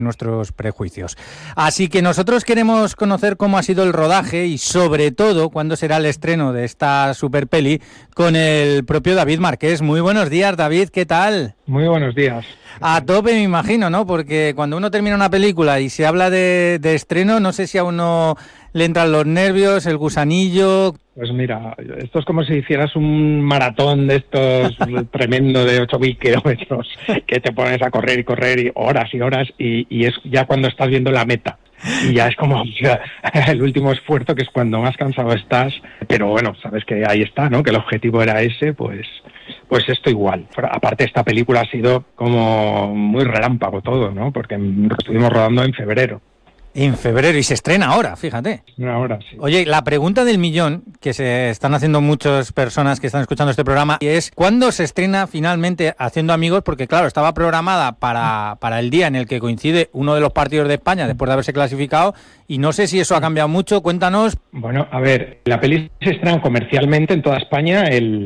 nuestros prejuicios. Así que nosotros queremos conocer cómo ha sido el rodaje y sobre todo cuándo será el estreno de esta super peli con el propio David Marqués. Muy buenos días, David, ¿qué tal? Muy buenos días. A tope, me imagino, ¿no? Porque cuando uno termina una película y se habla de estreno, no sé si a uno le entran los nervios, el gusanillo. Pues mira, esto es como si hicieras un maratón de estos tremendo de 8.000 kilómetros, que te pones a correr y horas y es ya cuando estás viendo la meta. Y ya es como el último esfuerzo, que es cuando más cansado estás, pero bueno, sabes que ahí está, ¿no? Que el objetivo era ese, pues esto igual. Aparte, esta película ha sido como muy relámpago todo, ¿no? Porque estuvimos rodando en febrero. En febrero, y se estrena ahora, fíjate. Ahora sí. Oye, la pregunta del millón, que se están haciendo muchas personas que están escuchando este programa, es ¿cuándo se estrena finalmente Haciendo Amigos? Porque claro, estaba programada para el día en el que coincide uno de los partidos de España después de haberse clasificado, y no sé si eso ha cambiado mucho. Cuéntanos. Bueno, a ver, la peli se estrena comercialmente en toda España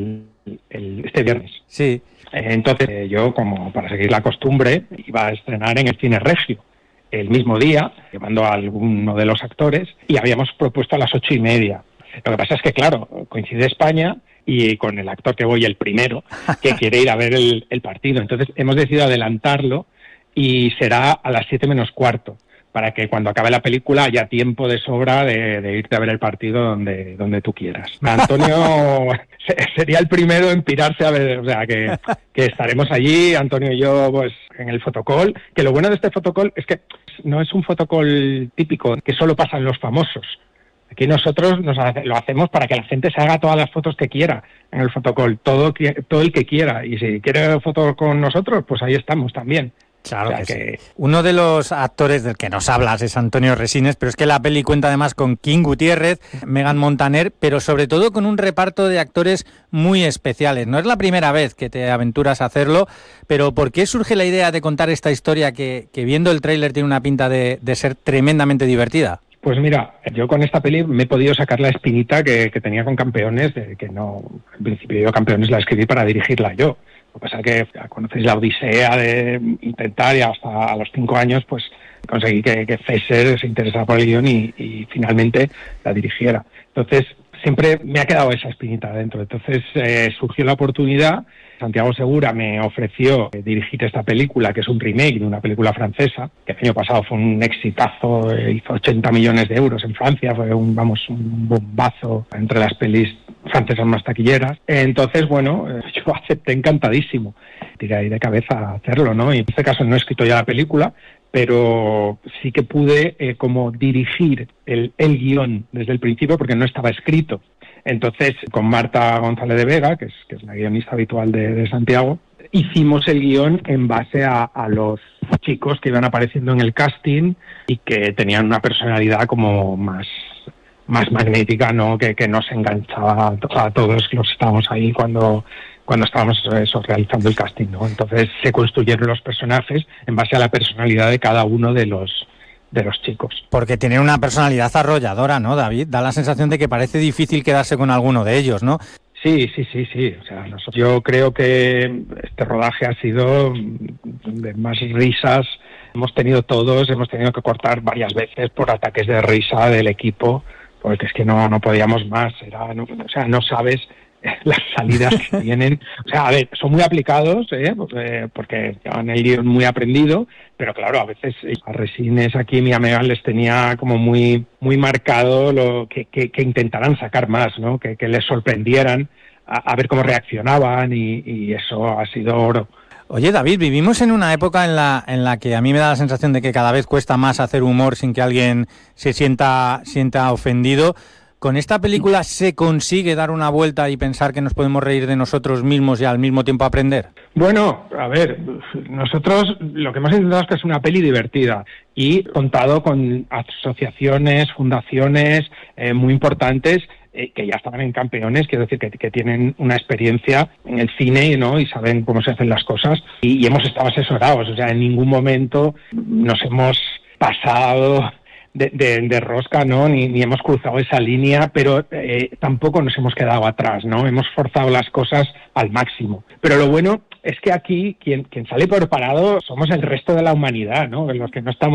este viernes. Sí. Entonces yo, como para seguir la costumbre, iba a estrenar en el Cine Regio el mismo día, llevando a alguno de los actores, y habíamos propuesto a las 8:30. Lo que pasa es que, claro, coincide España y con el actor que voy, el primero, que quiere ir a ver el partido. Entonces hemos decidido adelantarlo y será a las 7 menos cuarto, para que cuando acabe la película haya tiempo de sobra de irte a ver el partido donde tú quieras. Antonio sería el primero en pirarse a ver, o sea, que estaremos allí, Antonio y yo, pues, en el fotocall, que lo bueno de este fotocall es que no es un fotocall típico, que solo pasan los famosos. Aquí nosotros lo hacemos para que la gente se haga todas las fotos que quiera en el fotocall, todo el que quiera, y si quiere fotos con nosotros, pues ahí estamos también. Claro, o sea, que sí. Uno de los actores del que nos hablas es Antonio Resines, pero es que la peli cuenta además con King Gutiérrez, Megan Montaner, pero sobre todo con un reparto de actores muy especiales. No es la primera vez que te aventuras a hacerlo, pero ¿por qué surge la idea de contar esta historia que viendo el tráiler tiene una pinta de ser tremendamente divertida? Pues mira, yo con esta peli me he podido sacar la espinita que tenía con Campeones, de que no, en principio yo Campeones la escribí para dirigirla yo. Lo que pasa es que ya conocéis la odisea de intentar, y hasta a los 5 años pues conseguí que Fesser se interesara por el guión y finalmente la dirigiera. Entonces siempre me ha quedado esa espinita dentro. Entonces surgió la oportunidad. Santiago Segura me ofreció dirigir esta película, que es un remake de una película francesa, que el año pasado fue un exitazo, hizo 80 millones de euros en Francia, fue un bombazo entre las pelis francesas más taquilleras. Entonces, bueno, yo acepté encantadísimo. Tiré ahí de cabeza a hacerlo, ¿no? Y en este caso no he escrito ya la película, pero sí que pude como dirigir el guión desde el principio, porque no estaba escrito. Entonces, con Marta González de Vega, que es la guionista habitual de Santiago, hicimos el guión en base a los chicos que iban apareciendo en el casting y que tenían una personalidad como más magnética, ¿no? Que nos enganchaba a todos los que estábamos ahí cuando estábamos realizando el casting, ¿no? Entonces se construyeron los personajes en base a la personalidad de cada uno de los chicos. Porque tienen una personalidad arrolladora, ¿no, David? Da la sensación de que parece difícil quedarse con alguno de ellos, ¿no? Sí. O sea, yo creo que este rodaje ha sido de más risas. Hemos tenido que cortar varias veces por ataques de risa del equipo, porque es que no podíamos más. No sabes las salidas que tienen. O sea, a ver, son muy aplicados, porque llevan el guión muy aprendido, pero claro, a veces a Resines aquí, mi amiga, les tenía como muy marcado lo que intentaran sacar más, ¿no? Que les sorprendieran a ver cómo reaccionaban, y eso ha sido oro. Oye, David, vivimos en una época en la que a mí me da la sensación de que cada vez cuesta más hacer humor sin que alguien se sienta ofendido. ¿Con esta película se consigue dar una vuelta y pensar que nos podemos reír de nosotros mismos y al mismo tiempo aprender? Bueno, a ver, nosotros lo que hemos intentado es que es una peli divertida, y contado con asociaciones, fundaciones muy importantes que ya estaban en Campeones, quiero decir que tienen una experiencia en el cine, ¿no? Y saben cómo se hacen las cosas, y hemos estado asesorados. O sea, en ningún momento nos hemos pasado de rosca, ¿no? Ni hemos cruzado esa línea, pero tampoco nos hemos quedado atrás, ¿no? Hemos forzado las cosas al máximo. Pero lo bueno es que aquí quien sale por parado somos el resto de la humanidad, ¿no? Los que no estamos